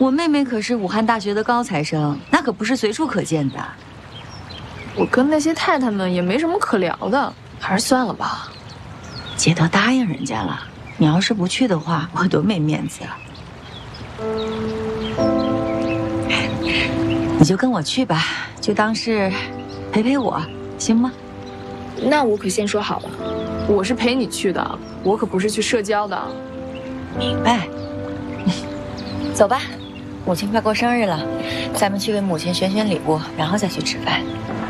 我妹妹可是武汉大学的高材生，那可不是随处可见的。 我跟那些太太们也没什么可聊的，还是算了吧。 姐都答应人家了，你要是不去的话，我多没面子啊。你就跟我去吧，就当是陪陪我，行吗？ 那我可先说好了，我是陪你去的，我可不是去社交的。 明白。走吧，母亲快过生日了，咱们去为母亲选选礼物，然后再去吃饭。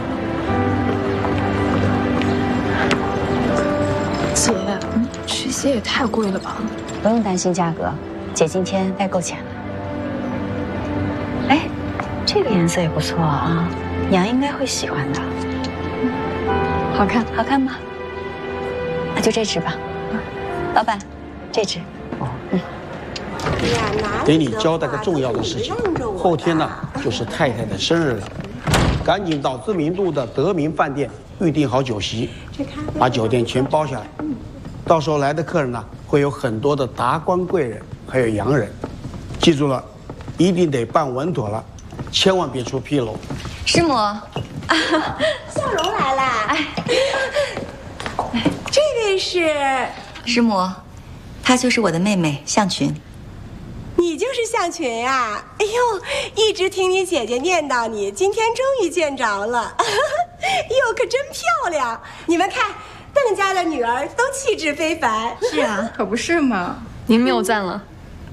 姐，这些也太贵了吧？ 不用担心价格，姐今天带够钱了。哎，这个颜色也不错啊，娘应该会喜欢的。 好看， 好看吗？那就这只吧。老板，这只。 给你交代个重要的事情，后天呢就是太太的生日了，赶紧到知名度的德明饭店预订好酒席，把酒店全包下来。到时候来的客人呢，会有很多的达官贵人，还有洋人。记住了，一定得办稳妥了，千万别出纰漏。 师母， 向荣来啦！哎，这位是师母，她就是我的妹妹向群。 你就是向群呀？哎呦，一直听你姐姐念叨你，今天终于见着了。哟，可真漂亮！你们看，邓家的女儿都气质非凡。 是啊， 可不是嘛。您谬赞了。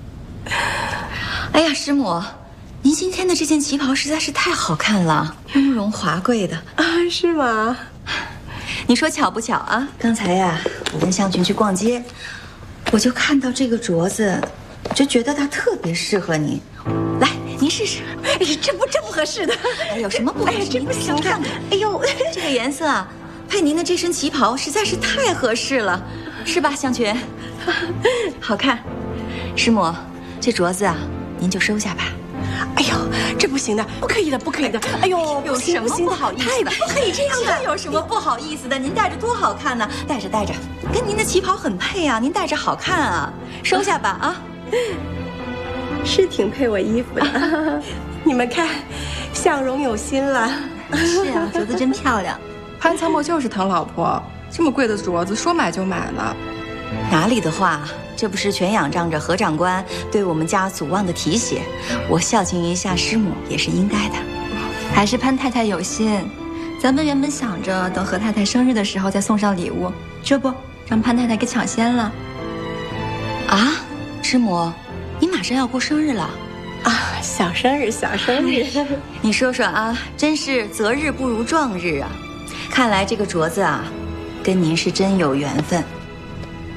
哎呀，师母，您今天的这件旗袍实在是太好看了，雍容华贵的啊，是吗？ 你说巧不巧啊？刚才呀，我跟向群去逛街，我就看到这个镯子。就觉得它特别适合你，来，您试试。 哎呀，这不合适的。 哎，有什么不合适？ 这不行看看。哎呦，这个颜色啊，配您的这身旗袍实在是太合适了，是吧，向群？好看。师母，这镯子啊，您就收下吧。 哎呦，这不行的，不可以的，不可以的。哎呦， 有什么不好意思的？ 不可以这样的。 有什么不好意思的？您戴着多好看呢！戴着，跟您的旗袍很配啊，您戴着好看啊，收下吧啊。 是挺配我衣服的，你们看，向荣有心了。 是啊，镯子真漂亮。 潘参谋就是疼老婆，这么贵的镯子说买就买了。 哪里的话，这不是全仰仗着何长官对我们家祖望的提携，我孝敬一下师母也是应该的。 还是潘太太有心，咱们原本想着等何太太生日的时候再送上礼物，这不让潘太太给抢先了。 啊？师母，你马上要过生日了， 啊，小生日。 你说说啊，真是择日不如撞日啊！看来这个镯子啊，跟您是真有缘分。